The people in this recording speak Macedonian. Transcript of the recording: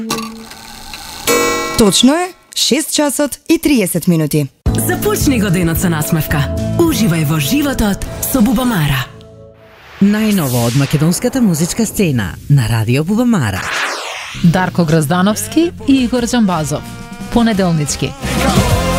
Точно е 6 часот и 30 минути. Започни го денот со насмевка. Уживај во животот со Бубамара. Најново од македонската музичка сцена на Радио Бубамара. Дарко Гроздановски и Игор Джамбазов. Понеделнички.